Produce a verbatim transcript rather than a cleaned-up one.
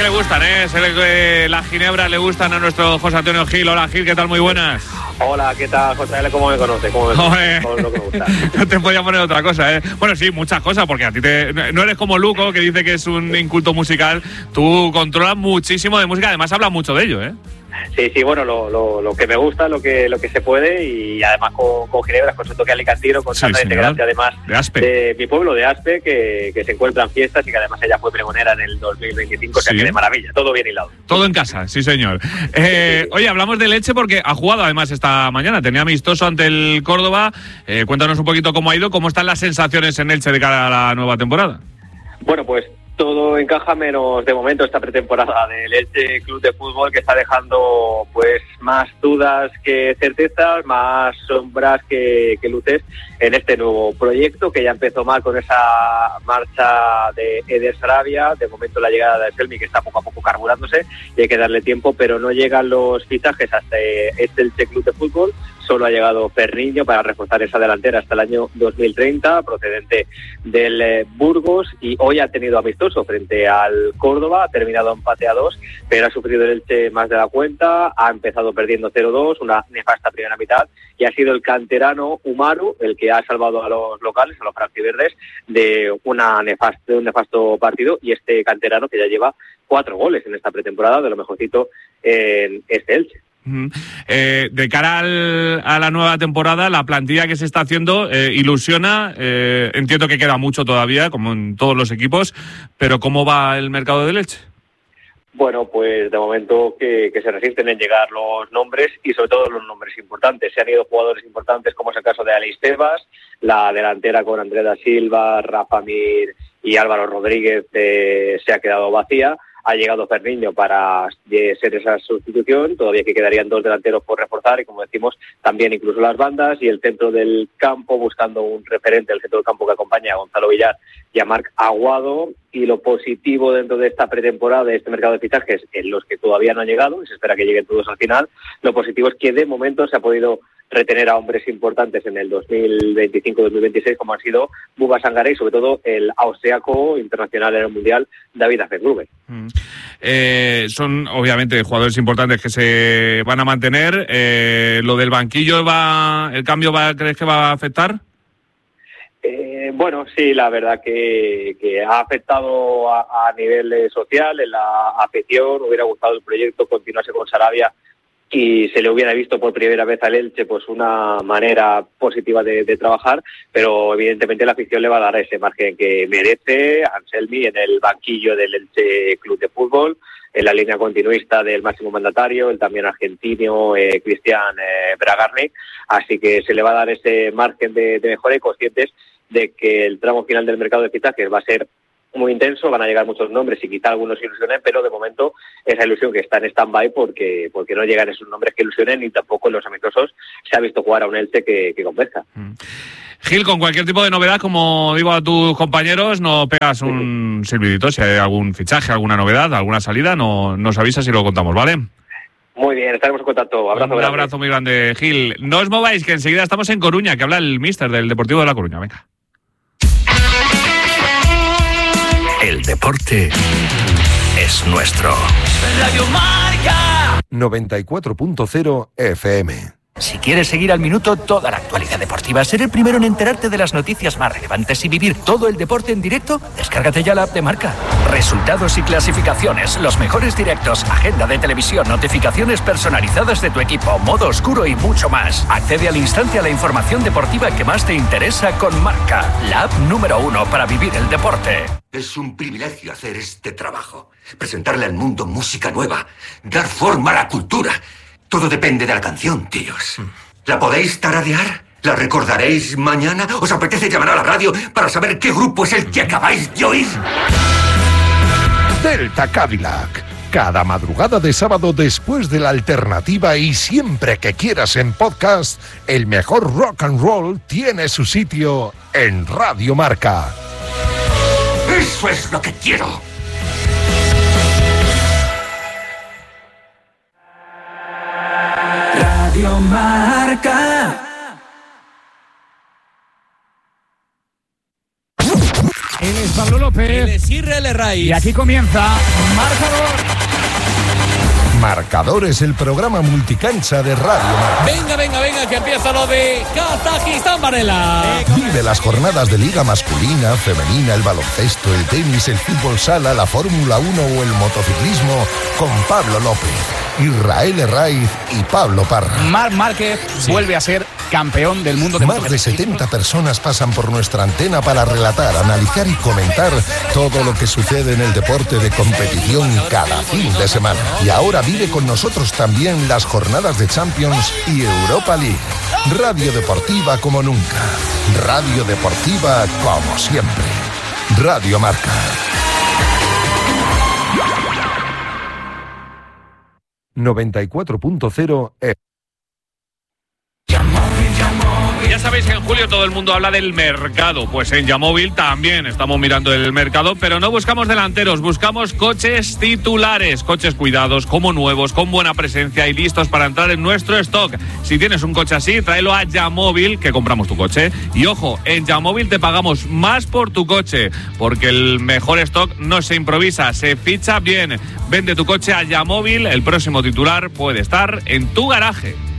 le gustan, ¿eh? Se le, eh, las ginebras le gustan a nuestro José Antonio Gil. Hola, Gil, ¿qué tal? Muy buenas. Hola, ¿qué tal, José L? ¿Cómo me conoce? ¿Cómo me conoce? ¿Cómo es lo que me gusta? No te podía poner otra cosa, ¿eh? Bueno, sí, muchas cosas, porque a ti te, no eres como Luco, que dice que es un inculto musical. Tú controlas muchísimo de música, además hablas mucho de ello, ¿eh? Sí, sí, bueno, lo, lo, lo que me gusta, lo que lo que se puede, y además con, con ginebras, con su toque alicantino, con salsa sí, de integrante, además de, Aspe. de mi pueblo, de Aspe, que, que se encuentra en fiestas y que además ella fue pregonera en el dos mil veinticinco, sí. O sea que de maravilla, todo bien hilado. Todo en casa, sí señor. Eh, sí, sí. Oye, hablamos de Elche porque ha jugado además esta mañana, tenía amistoso ante el Córdoba. Eh, cuéntanos un poquito cómo ha ido, cómo están las sensaciones en Elche de cara a la nueva temporada. Bueno, pues todo encaja menos de momento esta pretemporada del Elche Club de Fútbol, que está dejando pues más dudas que certezas, más sombras que, que luces en este nuevo proyecto, que ya empezó mal con esa marcha de Eder Sarabia. De momento la llegada de Selmi, que está poco a poco carburándose y hay que darle tiempo, pero no llegan los fichajes hasta este Elche Club de Fútbol. Solo ha llegado Ferniño para reforzar esa delantera hasta el año dos mil treinta, procedente del eh, Burgos, y hoy ha tenido amistoso frente al Córdoba, ha terminado empate a dos, pero ha sufrido el Elche más de la cuenta, ha empezado perdiendo cero dos, una nefasta primera mitad, y ha sido el canterano Umaru el que ha salvado a los locales, a los franjiverdes, de, una nefast, de un nefasto partido, y este canterano que ya lleva cuatro goles en esta pretemporada, de lo mejorcito en este Elche. Uh-huh. Eh, de cara al, a la nueva temporada, la plantilla que se está haciendo eh, ilusiona. Eh, entiendo que queda mucho todavía, como en todos los equipos, pero ¿cómo va el mercado de Elche? Bueno, pues de momento que, que se resisten en llegar los nombres, y sobre todo los nombres importantes. Se han ido jugadores importantes, como es el caso de Aleix Tebas, la delantera con Andrés da Silva, Rafa Mir y Álvaro Rodríguez eh, se ha quedado vacía. Ha llegado Ferniño para ser esa sustitución, todavía que quedarían dos delanteros por reforzar, y como decimos, también incluso las bandas y el centro del campo, buscando un referente del centro del campo que acompaña a Gonzalo Villar y a Marc Aguado. Y lo positivo dentro de esta pretemporada, de este mercado de fichajes, en los que todavía no han llegado, y se espera que lleguen todos al final, lo positivo es que de momento se ha podido retener a hombres importantes en el dos mil veinticinco dos mil veintiséis, como han sido Buba Sangare y sobre todo el austriaco internacional en el Mundial, David Afengrube. Mm. Eh, son obviamente jugadores importantes que se van a mantener. Eh, ¿Lo del banquillo, va, el cambio, va, crees que va a afectar? Eh, bueno, sí, la verdad que, que ha afectado a, a nivel social, en la afición. Hubiera gustado el proyecto continuarse con Sarabia y se le hubiera visto por primera vez al Elche pues una manera positiva de, de trabajar, pero evidentemente la afición le va a dar ese margen que merece. Anselmi en el banquillo del Elche Club de Fútbol, en la línea continuista del máximo mandatario, el también argentino eh, Cristian eh, Bragarnik, así que se le va a dar ese margen de, de mejora, y conscientes de que el tramo final del mercado de fichajes va a ser muy intenso, van a llegar muchos nombres y quizá algunos ilusionen, pero de momento esa ilusión que está en stand-by porque, porque no llegan esos nombres que ilusionen, y tampoco en los amistosos se ha visto jugar a un Elche que, que convenzca. Mm. Gil, con cualquier tipo de novedad, como digo a tus compañeros, nos pegas un sí. silbidito. Si hay algún fichaje, alguna novedad, alguna salida, no, nos avisas y lo contamos, ¿vale? Muy bien, estaremos en contacto. Abrazo un grande. abrazo muy grande, Gil. No os mováis, que enseguida estamos en Coruña, que habla el míster del Deportivo de La Coruña. Venga. El deporte es nuestro. Radio Marca noventa y cuatro punto cero F M. Si quieres seguir al minuto toda la actualidad deportiva, ser el primero en enterarte de las noticias más relevantes y vivir todo el deporte en directo, descárgate ya la app de Marca. Resultados y clasificaciones, los mejores directos, agenda de televisión, notificaciones personalizadas de tu equipo, modo oscuro y mucho más. Accede al instante a la información deportiva que más te interesa con Marca, la app número uno para vivir el deporte. Es un privilegio hacer este trabajo, presentarle al mundo música nueva, dar forma a la cultura. Todo depende de la canción, tíos. ¿La podéis tararear? ¿La recordaréis mañana? ¿Os apetece llamar a la radio para saber qué grupo es el que acabáis de oír? Delta Cadillac. Cada madrugada de sábado después de la alternativa y siempre que quieras en podcast, el mejor rock and roll tiene su sitio en Radio Marca. ¡Eso es lo que quiero! Radio Marca. Él es Pablo López. Él es Israel Herraiz. Y aquí comienza Marcador. Marcador es el programa multicancha de Radio Marca. Venga, venga, venga, que empieza lo de Kazajistán, Varela. Vive las jornadas de liga masculina, femenina, el baloncesto, el tenis, el fútbol sala, la Fórmula uno o el motociclismo con Pablo López, Israel Herraiz y Pablo Parra. Marc Márquez sí. vuelve a ser campeón del mundo de Más de setenta personas pasan por nuestra antena para relatar, analizar y comentar todo lo que sucede en el deporte de competición cada fin de semana. Y ahora vive con nosotros también las jornadas de Champions y Europa League. Radio Deportiva como nunca. Radio Deportiva como siempre. Radio Marca. noventa y cuatro punto cero E. Ya sabéis que en julio todo el mundo habla del mercado, pues en Yamóvil también estamos mirando el mercado, pero no buscamos delanteros, buscamos coches titulares, coches cuidados, como nuevos, con buena presencia y listos para entrar en nuestro stock. Si tienes un coche así, tráelo a Yamóvil, que compramos tu coche. Y ojo, en Yamóvil te pagamos más por tu coche, porque el mejor stock no se improvisa, se ficha bien. Vende tu coche a Yamóvil, el próximo titular puede estar en tu garaje.